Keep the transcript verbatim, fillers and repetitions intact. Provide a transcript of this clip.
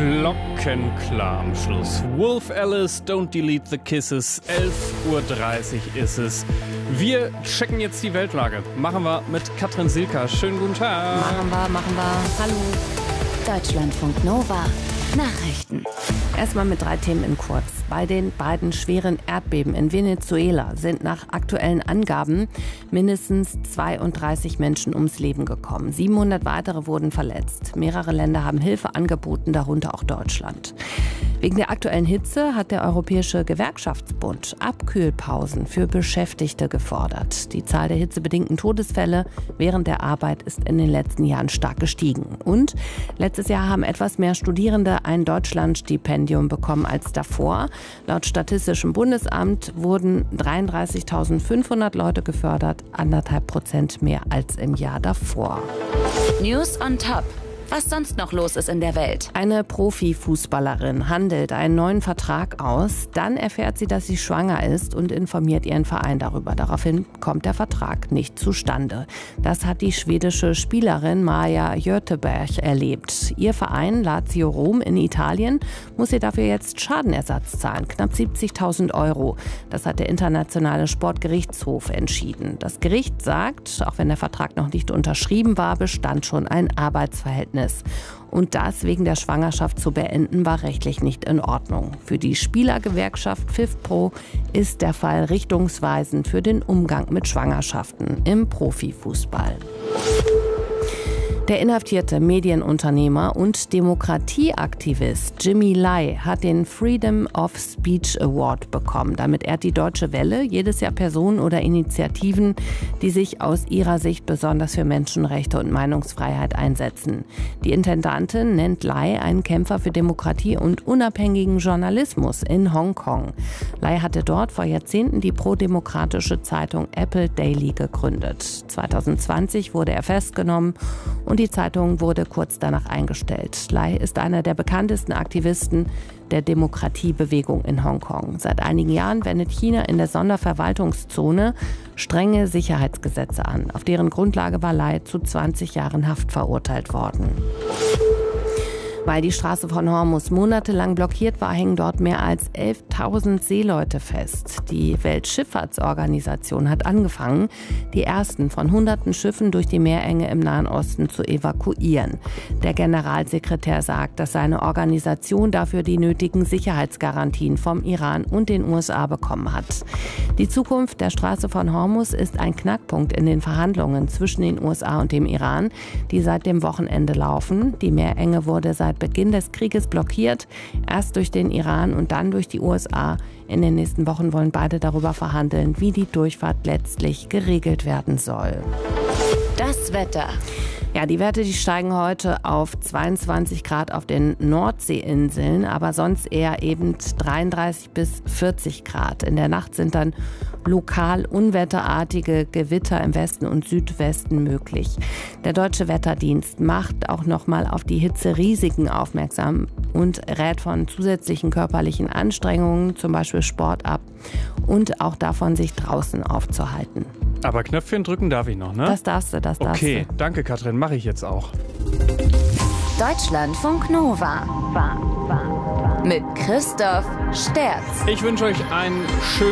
Glockenklar am Schluss. Wolf Alice, Don't Delete the Kisses. elf Uhr dreißig ist es. Wir checken jetzt die Weltlage. Machen wir mit Katrin Silka. Schönen guten Tag. Machen wir, machen wir. Hallo. Deutschlandfunk Nova. Nachrichten. Erstmal mit drei Themen in kurz. Bei den beiden schweren Erdbeben in Venezuela sind nach aktuellen Angaben mindestens zweiunddreißig Menschen ums Leben gekommen. siebenhundert weitere wurden verletzt. Mehrere Länder haben Hilfe angeboten, darunter auch Deutschland. Wegen der aktuellen Hitze hat der Europäische Gewerkschaftsbund Abkühlpausen für Beschäftigte gefordert. Die Zahl der hitzebedingten Todesfälle während der Arbeit ist in den letzten Jahren stark gestiegen. Und letztes Jahr haben etwas mehr Studierende ein Deutschlandstipendium bekommen als davor. Laut Statistischem Bundesamt wurden dreiunddreißigtausendfünfhundert Leute gefördert, anderthalb Prozent mehr als im Jahr davor. News on Top. Was sonst noch los ist in der Welt. Eine Profifußballerin handelt einen neuen Vertrag aus. Dann erfährt sie, dass sie schwanger ist und informiert ihren Verein darüber. Daraufhin kommt der Vertrag nicht zustande. Das hat die schwedische Spielerin Maja Göteberg erlebt. Ihr Verein Lazio Rom in Italien muss ihr dafür jetzt Schadenersatz zahlen. Knapp siebzigtausend Euro. Das hat der internationale Sportgerichtshof entschieden. Das Gericht sagt, auch wenn der Vertrag noch nicht unterschrieben war, bestand schon ein Arbeitsverhältnis. Und das wegen der Schwangerschaft zu beenden, war rechtlich nicht in Ordnung. Für die Spielergewerkschaft FIFPro ist der Fall richtungsweisend für den Umgang mit Schwangerschaften im Profifußball. Der inhaftierte Medienunternehmer und Demokratieaktivist Jimmy Lai hat den Freedom of Speech Award bekommen. Damit ehrt die Deutsche Welle jedes Jahr Personen oder Initiativen, die sich aus ihrer Sicht besonders für Menschenrechte und Meinungsfreiheit einsetzen. Die Intendantin nennt Lai einen Kämpfer für Demokratie und unabhängigen Journalismus in Hongkong. Lai hatte dort vor Jahrzehnten die prodemokratische Zeitung Apple Daily gegründet. zwanzig zwanzig wurde er festgenommen und die Zeitung wurde kurz danach eingestellt. Lai ist einer der bekanntesten Aktivisten der Demokratiebewegung in Hongkong. Seit einigen Jahren wendet China in der Sonderverwaltungszone strenge Sicherheitsgesetze an. Auf deren Grundlage war Lai zu zwanzig Jahren Haft verurteilt worden. Weil die Straße von Hormuz monatelang blockiert war, hängen dort mehr als elftausend Seeleute fest. Die Weltschifffahrtsorganisation hat angefangen, die ersten von hunderten Schiffen durch die Meerenge im Nahen Osten zu evakuieren. Der Generalsekretär sagt, dass seine Organisation dafür die nötigen Sicherheitsgarantien vom Iran und den U S A bekommen hat. Die Zukunft der Straße von Hormuz ist ein Knackpunkt in den Verhandlungen zwischen den U S A und dem Iran, die seit dem Wochenende laufen. Die Meerenge wurde seit Beginn des Krieges blockiert, erst durch den Iran und dann durch die U S A. In den nächsten Wochen wollen beide darüber verhandeln, wie die Durchfahrt letztlich geregelt werden soll. Das Wetter. Ja, die Werte, die steigen heute auf zweiundzwanzig Grad auf den Nordseeinseln, aber sonst eher eben dreiunddreißig bis vierzig Grad. In der Nacht sind dann lokal unwetterartige Gewitter im Westen und Südwesten möglich. Der Deutsche Wetterdienst macht auch nochmal auf die Hitzerisiken aufmerksam und rät von zusätzlichen körperlichen Anstrengungen, zum Beispiel Sport, ab und auch davon, sich draußen aufzuhalten. Aber Knöpfchen drücken darf ich noch, ne? Das darfst du, das darfst du. Okay, danke Katrin, mache ich jetzt auch. Deutschlandfunk Nova. Mit Christoph Sterz. Ich wünsche euch einen schönen